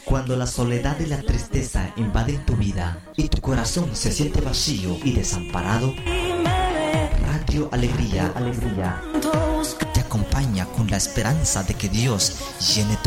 Cuando la soledad y la tristeza invaden tu vida y tu corazón se siente vacío y desamparado, Radio Alegría te acompaña con la esperanza de que Dios llene tu